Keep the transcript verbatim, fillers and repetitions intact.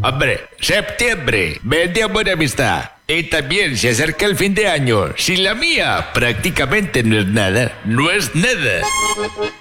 Hombre, septiembre, mes de amor y amistad. Y también se acerca el fin de año. Si la mía prácticamente no es nada, no es nada.